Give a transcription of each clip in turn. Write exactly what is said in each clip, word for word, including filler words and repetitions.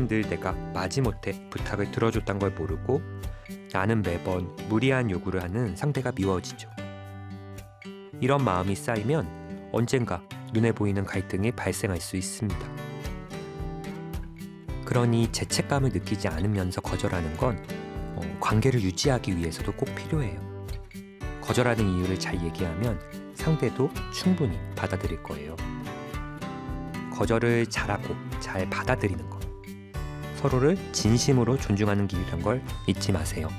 늘 내가 마지못해 부탁을 들어줬단 걸 모르고 나는 매번 무리한 요구를 하는 상대가 미워지죠. 이런 마음이 쌓이면 언젠가 눈에 보이는 갈등이 발생할 수 있습니다. 그러니 죄책감을 느끼지 않으면서 거절하는 건 어, 관계를 유지하기 위해서도 꼭 필요해요. 거절하는 이유를 잘 얘기하면 상대도 충분히 받아들일 거예요. 거절을 잘하고 잘 받아들이는 것. 서로를 진심으로 존중하는 길이란 걸 잊지 마세요.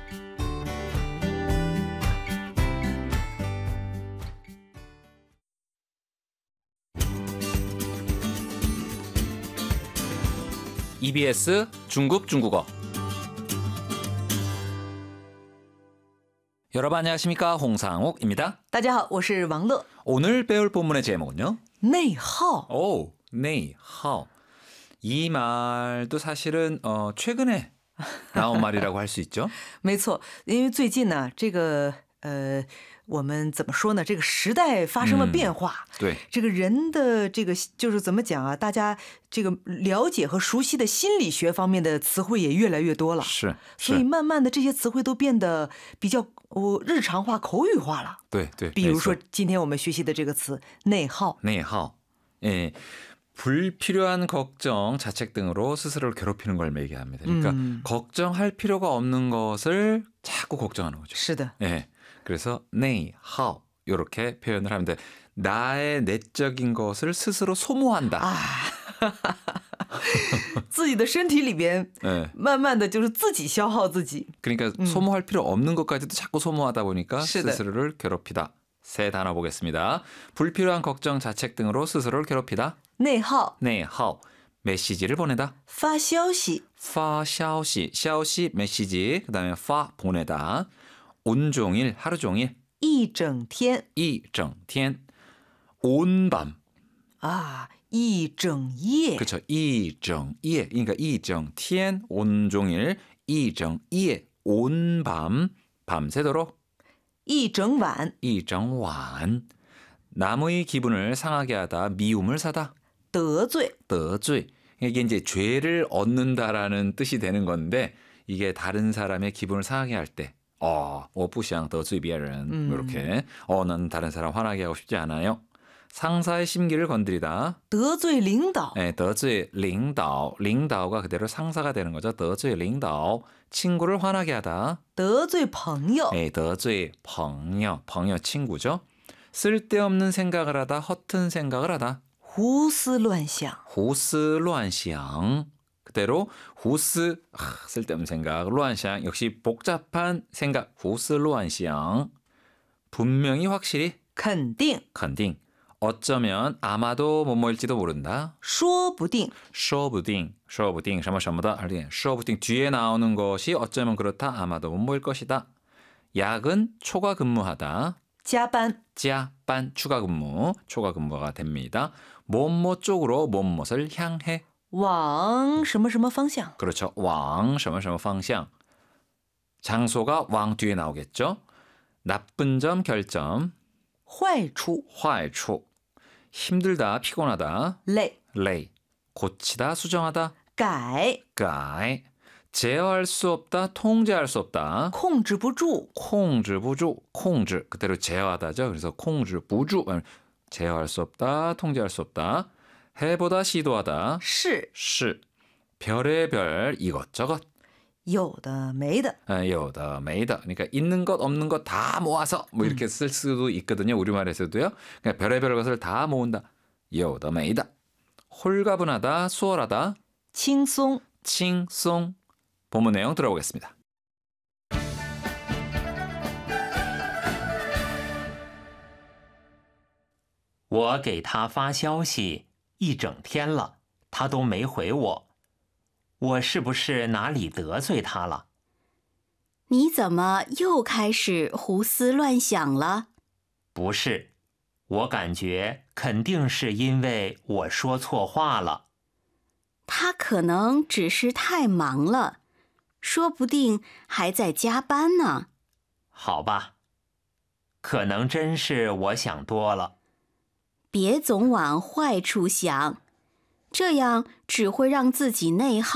이비에스 중국 중국어. 여러분 안녕하십니까? 홍상욱입니다. 大家好，我是王乐。 오늘 배울 본문의 제목은요? 内耗。 오, 네이하오. 이 말도 사실은 어, 최근에 나온 말이라고 할 수 있죠. 没错，因为最近呢，这个呃，我们怎么说呢？这个时代发生了变化， 对， 这个人的这个就是怎么讲啊？大家这个了解和熟悉的心理学方面的词汇也越来越多了， 是， 所以慢慢的这些词汇都变得比较哦日常化、口语化了。 对对， 比如说没错今天我们学习的这个词内耗。 네이하오. 예. 불필요한 걱정, 자책 등으로 스스로를 괴롭히는 걸 얘기합니다. 그러니까 음. 걱정할 필요가 없는 것을 자꾸 걱정하는 거죠. 是的， 예. 그래서 네이하오 이렇게 표현을 하는데 나의 내적인 것을 스스로 소모한다. 啊，自己的身体里边 예. 慢慢的就是自己消耗自己。 그러니까 소모할 필요 없는 것까지도 자꾸 소모하다 보니까 시대. 스스로를 괴롭히다. 세 단어 보겠습니다. 불필요한 걱정, 자책 등으로 스스로를 괴롭히다. 内耗， 네이하오. 메시지를 보내다. 发消息， 파 샤오시, 샤오시 메시지, 그다음에 파 보내다. 온종일, 하루 종일, 一整天 이정티엔, 온밤, 啊，一整夜， 그렇죠. 이정이에, 그러니까 이정티엔, 온종일, 이정이에, 온밤, 밤새도록, 一整晚， 이정완. 남의 기분을 상하게 하다, 미움을 사다. 得罪， 得罪. 이게 이제 죄를 얻는다라는 뜻이 되는 건데 이게 다른 사람의 기분을 상하게 할 때, 어, 我不想得罪别人 음. 이렇게, 어, 난 다른 사람 화나게 하고 싶지 않아요. 상사의 심기를 건드리다. 得罪领导， 네, 得罪领导,领导가 그대로 상사가 되는 거죠. 得罪领导, 친구를 화나게 하다. 得罪朋友， 네, 得罪朋友, 朋友 친구죠. 쓸데없는 생각을 하다, 허튼 생각을 하다. 胡思乱想， 胡思乱想. 그대로 후스, 아, 쓸데없는 생각, 루안샹 역시 복잡한 생각, 후스乱想. 분명히 확실히, 肯定， 肯定. 어쩌면 아마도 뭐뭐일지도 모른다. 说不定， 说不定, 说不定, 什么什么的, 说不定 뒤에 나오는 것이 어쩌면 그렇다, 아마도 뭐뭐일 것이다. 야근, 초과 근무하다. 加班， 加班, 추가 근무, 초과 근무가 됩니다. 뭐뭐 쪽으로 뭐뭇을 향해. 往什么什么方向， 그렇죠. 왕, 什么什么方向. 장소가 왕 뒤에 나오겠죠. 나쁜 점, 결점, 坏处， 坏处. 힘들다, 피곤하다, 累， 累. 고치다, 수정하다, 改， 改. 제어할 수 없다, 통제할 수 없다. 控制不住， 控制不住, 控制 그대로 제어하다죠. 그래서 控制不住, 제어할 수 없다, 통제할 수 없다. 해보다, 시도하다, 是 시. 별의 별, 이것저것. 有的没的， 아, 요다, 메이다. 그러니까 있는 것 없는 것 다 모아서 뭐 이렇게 쓸 수도 있거든요. 우리말에서도요. 그러니까 별의별 것을 다 모은다. 요다, 메이다. 홀가분하다, 수월하다, 轻松， 칭송. 본문 내용 들어보겠습니다. 我给他发消息一整天了，他都没回我，我是不是哪里得罪他了？ 你怎么又开始胡思乱想了？ 不是，我感觉肯定是因为我说错话了。 他可能只是太忙了，说不定还在加班呢。 好吧，可能真是我想多了。 别总往坏处想，这样只会让自己内耗。